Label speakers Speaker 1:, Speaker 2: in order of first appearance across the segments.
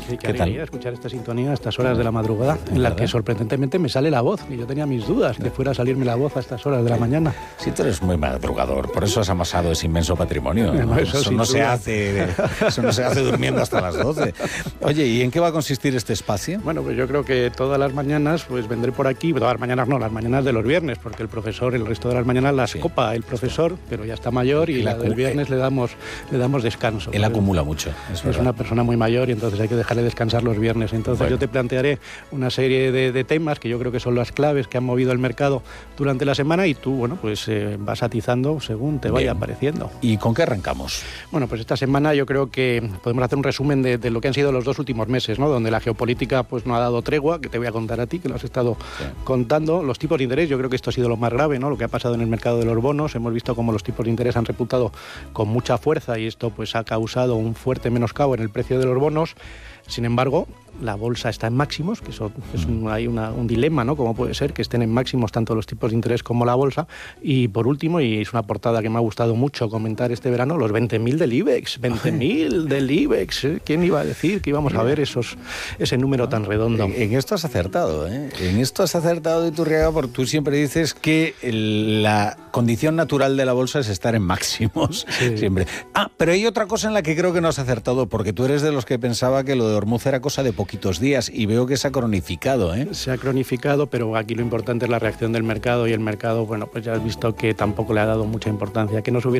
Speaker 1: Sí, qué alegría escuchar esta sintonía a estas horas de la madrugada, en la que sorprendentemente me sale la voz, y yo tenía mis dudas que fuera a salirme la voz a estas horas de la mañana.
Speaker 2: Sí, tú eres muy madrugador, por eso has amasado ese inmenso patrimonio.
Speaker 1: No,
Speaker 2: eso no se hace durmiendo hasta las 12. Oye, ¿y en qué va a consistir este espacio?
Speaker 1: Bueno, pues yo creo que todas las mañanas pues vendré por aquí, todas las mañanas no, las mañanas de los viernes, porque el profesor, el resto de las mañanas las copa el profesor, pero ya está mayor y la del viernes le damos descanso.
Speaker 2: Él acumula mucho.
Speaker 1: Es una persona muy mayor y entonces hay que dejarle descansar los viernes. Entonces yo te plantearé una serie de temas que yo creo que son las claves que han movido el mercado durante la semana y tú, bueno, pues vas atizando según te vaya apareciendo.
Speaker 2: ¿Y con qué arrancamos?
Speaker 1: Bueno, pues esta semana yo creo que podemos hacer un resumen de lo que han sido los 2 últimos meses, ¿no? Donde la geopolítica pues no ha dado tregua, que te voy a contar a ti, que lo has estado contando. Los tipos de interés, yo creo que esto ha sido lo más grave, ¿no? Lo que ha pasado en el mercado de los bonos. Hemos visto cómo los tipos de interés han reputado con mucha fuerza y esto pues ha causado un fuerte menoscabo en el precio de los bonos. Sin embargo, la bolsa está en máximos, que eso hay un dilema, ¿no? Cómo puede ser que estén en máximos tanto los tipos de interés como la bolsa. Y por último, y es una portada que me ha gustado mucho comentar este verano, los 20.000 del IBEX. 20.000 del IBEX. ¿Quién iba a decir que íbamos a ver ese número tan redondo?
Speaker 2: En esto has acertado, ¿eh? En esto has acertado, Iturriaga, porque tú siempre dices que la condición natural de la bolsa es estar en máximos. Sí. Siempre. Pero hay otra cosa en la que creo que no has acertado, porque tú eres de los que pensaba que lo de Hormuz era cosa de poquitos días y veo que se ha cronificado, ¿eh?
Speaker 1: Se ha cronificado, pero aquí lo importante es la reacción del mercado y el mercado, bueno, pues ya has visto que tampoco le ha dado mucha importancia.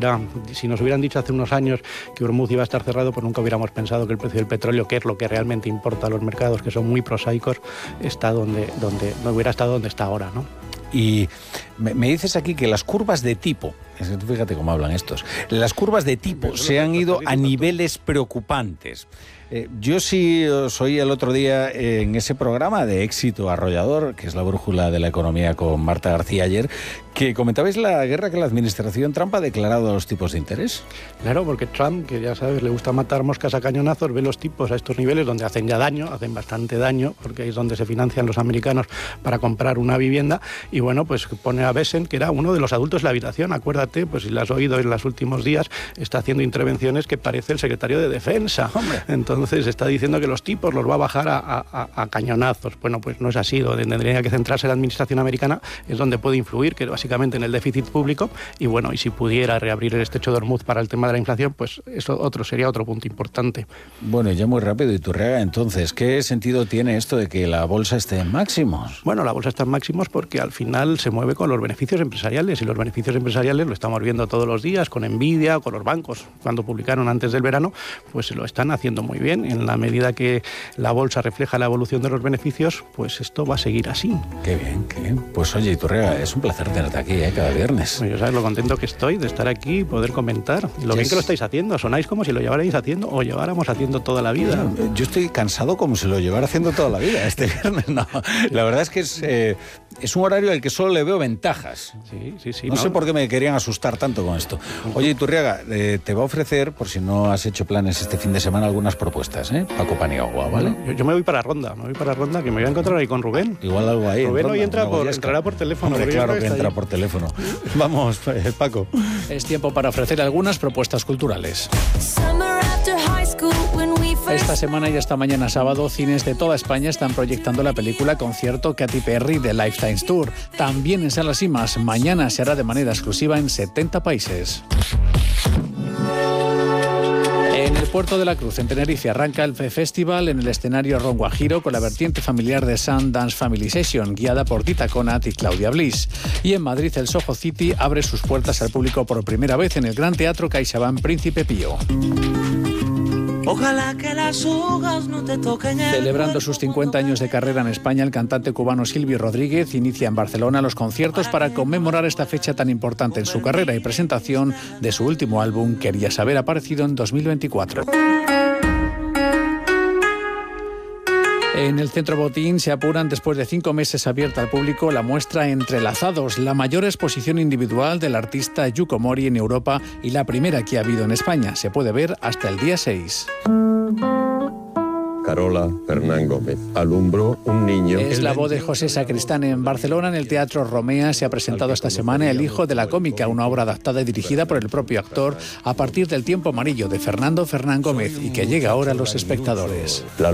Speaker 1: Si nos hubieran dicho hace unos años que Hormuz iba a estar cerrado, pues nunca hubiéramos pensado que el precio del petróleo, que es lo que realmente importa a los mercados, que son muy prosaicos, está donde no hubiera estado donde está ahora, ¿no?
Speaker 2: Y me dices aquí que las curvas de tipo, fíjate cómo hablan estos, las curvas de tipo se han ido a niveles preocupantes. Yo sí os oí el otro día en ese programa de éxito arrollador, que es la brújula de la economía con Marta García ayer, que comentabais la guerra que la administración Trump ha declarado a los tipos de interés.
Speaker 1: Claro, porque Trump, que ya sabes, le gusta matar moscas a cañonazos, ve los tipos a estos niveles donde hacen ya daño, hacen bastante daño, porque ahí es donde se financian los americanos para comprar una vivienda, y bueno, pues pone a Bessent, que era uno de los adultos de la habitación, acuérdate, pues si la has oído en los últimos días, está haciendo intervenciones que parece el secretario de Defensa.
Speaker 2: ¡Hombre!
Speaker 1: Entonces está diciendo que los tipos los va a bajar a cañonazos. Bueno, pues no es así, donde tendría que centrarse la administración americana es donde puede influir, que básicamente en el déficit público, y bueno, y si pudiera reabrir el estrecho de Hormuz para el tema de la inflación, pues eso sería otro punto importante.
Speaker 2: Bueno, ya muy rápido, Iturriaga, entonces, ¿qué sentido tiene esto de que la bolsa esté en máximos?
Speaker 1: Bueno, la bolsa está en máximos porque al final se mueve con los beneficios empresariales, y los beneficios empresariales lo estamos viendo todos los días con Nvidia, con los bancos. Cuando publicaron antes del verano, pues lo están haciendo muy bien. En la medida que la bolsa refleja la evolución de los beneficios, pues esto va a seguir así.
Speaker 2: Qué bien, qué bien. Pues oye, Iturriaga, es un placer tenerte aquí, cada viernes.
Speaker 1: Bueno, sabes lo contento que estoy de estar aquí y poder comentar. Y lo bien que lo estáis haciendo. Sonáis como si lo llevarais haciendo o lleváramos haciendo toda la vida.
Speaker 2: Yo estoy cansado como si lo llevara haciendo toda la vida este viernes. No, la verdad es que es un horario al que solo le veo ventajas.
Speaker 1: Sí.
Speaker 2: No sé por qué me querían asustar tanto con esto. Oye, Iturriaga, te va a ofrecer, por si no has hecho planes este fin de semana, algunas propuestas, Paco Paniagua, ¿vale?
Speaker 1: Yo me voy para Ronda, que me voy a encontrar ahí con Rubén.
Speaker 2: Igual algo ahí.
Speaker 1: Rubén hoy entrará por teléfono.
Speaker 2: Hombre, claro que entra por teléfono. Vamos, Paco.
Speaker 3: Es tiempo para ofrecer algunas propuestas culturales. Esta semana y hasta mañana sábado, cines de toda España están proyectando la película Concierto Katy Perry de Lifetime Tour. También en salas y más, mañana se hará de manera exclusiva en 70 países. En el Puerto de la Cruz, en Tenerife, arranca el festival en el escenario Ron Guajiro con la vertiente familiar de Sundance Family Session, guiada por Dita Conat y Claudia Bliss. Y en Madrid, el Soho City abre sus puertas al público por primera vez en el Gran Teatro CaixaBank Príncipe Pío.
Speaker 4: Ojalá que las hojas no te toquen.
Speaker 3: Celebrando sus 50 años de carrera en España, el cantante cubano Silvio Rodríguez inicia en Barcelona los conciertos para conmemorar esta fecha tan importante en su carrera y presentación de su último álbum, Quería Saber, aparecido en 2024. En el Centro Botín se apuran, después de 5 meses abierta al público, la muestra Entrelazados, la mayor exposición individual del artista Yuko Mori en Europa y la primera que ha habido en España. Se puede ver hasta el día 6.
Speaker 5: Carola Fernán Gómez alumbró un niño.
Speaker 3: Es la voz de José Sacristán. En Barcelona, en el Teatro Romea, se ha presentado esta semana El hijo de la cómica, una obra adaptada y dirigida por el propio actor a partir del Tiempo amarillo de Fernando Fernán Gómez y que llega ahora a los espectadores.